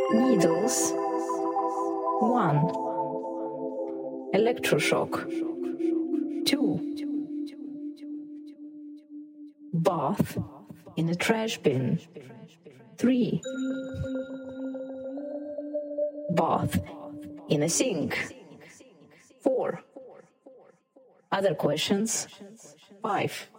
Needles. 1. Electroshock. 2. Bath in a trash bin. 3. Bath in a sink. 4. Other questions? 5.